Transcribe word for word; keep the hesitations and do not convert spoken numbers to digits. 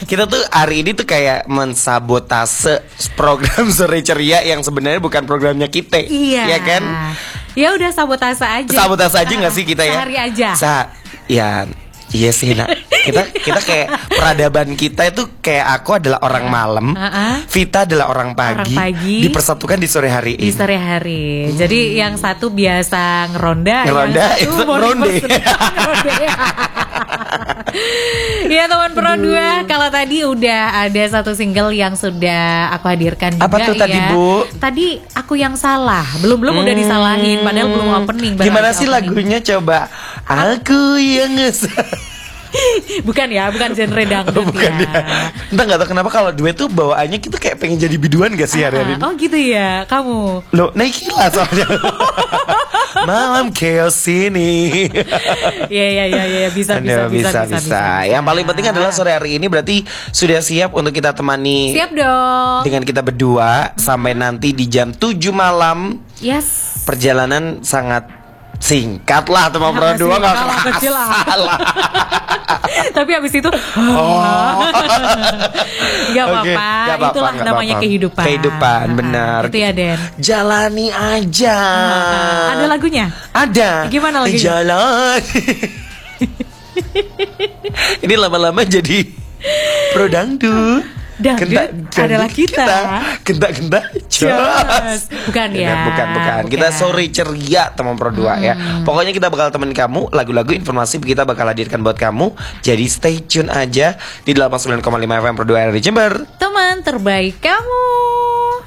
Kita tuh hari ini tuh kayak mensabotase program Sore Ceria yang sebenarnya bukan programnya kita. Iya. Ya kan? Ya udah sabotase aja. Sabotase aja nggak sih kita ya? Sehari aja. Sa ya. Iya sih, nak. Kita kita kayak peradaban kita itu kayak aku adalah orang malam, uh-uh. Vita adalah orang pagi, orang pagi dipersatukan di sore hari ini. Di sore hari. Hmm. Jadi yang satu biasa ngeronda, ngeronda yang itu satu ronde. Ya teman Pro dua, kalau tadi udah ada satu single yang sudah aku hadirkan juga. Apa tuh tadi, ya. Bu? Tadi aku yang salah. Belum-belum hmm. udah disalahin padahal belum opening. Gimana sih opening. Lagunya coba? Aku yang ngesalah. Bukan ya, bukan genre dangdut. Oh, bukan ya. ya. Entah nggak tahu kenapa kalau duet tuh bawaannya kita kayak pengen jadi biduan gak sih hari-hari ini? Oh gitu ya, kamu. Loh, Naikila soalnya. Malam chaos ini. Iya iya iya ya, bisa, bisa, bisa, bisa, bisa, bisa. Yang paling penting adalah sore hari ini berarti sudah siap untuk kita temani. Siap dong. Dengan kita berdua hmm. sampai nanti di jam tujuh malam. Yes. Perjalanan sangat singkat lah teman Pro dua, nggak kerasa lah. Tapi habis itu oh. Gak apa-apa, okay, itulah gak namanya apa-apa. kehidupan. Kehidupan, benar. Itu ya, Den. Jalani aja. Nah, ada lagunya? Ada. Gimana lagunya? Jalan. Ini lama-lama jadi Pro Dangdut. Dangdut adalah kita. Kentak-kentak jos. Bukan ya, ya bukan, bukan bukan Kita sore ceria teman Pro dua hmm. ya. Pokoknya kita bakal temenin kamu. Lagu-lagu informasi kita bakal hadirkan buat kamu. Jadi stay tune aja di delapan puluh sembilan koma lima F M Pro dua R di Jember, teman terbaik kamu.